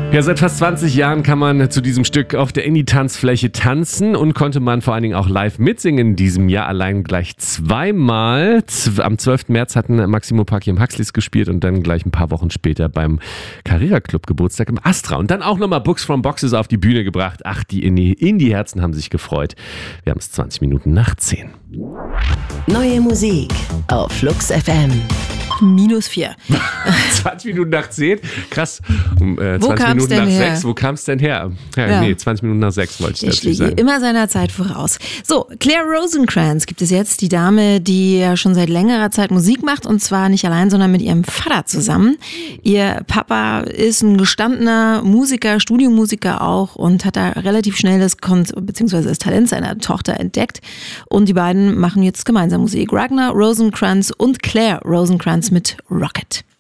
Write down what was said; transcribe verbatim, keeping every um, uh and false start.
Ja, seit fast zwanzig Jahren kann man zu diesem Stück auf der Indie-Tanzfläche tanzen und konnte man vor allen Dingen auch live mitsingen in diesem Jahr allein gleich zweimal. Am zwölften März hatten Maximo Park im Huxleys gespielt und dann gleich ein paar Wochen später beim Carrera Club Geburtstag im Astra. Und dann auch nochmal Books from Boxes auf die Bühne gebracht. Ach, die Indie-Herzen haben sich gefreut. Wir haben es zwanzig Minuten nach zehn. Neue Musik auf Flux F M. Minus vier. zwanzig Minuten nach zehn? Krass. Um, äh, Wo zwanzig kam's Minuten denn nach her? sechs. Wo kam es denn her? Ja, Ja. Nee, zwanzig Minuten nach sechs wollte ich Ich dazu liege sagen. immer seiner Zeit voraus. So, Claire Rosencrantz gibt es jetzt, die Dame, die ja schon seit längerer Zeit Musik macht und zwar nicht allein, sondern mit ihrem Vater zusammen. Ihr Papa ist ein gestandener Musiker, Studiomusiker auch und hat da relativ schnell das Kon- beziehungsweise das Talent seiner Tochter entdeckt und die beiden machen jetzt gemeinsam Musik. Ragnar Rosencrantz und Claire Rosencrantz mit Rocket.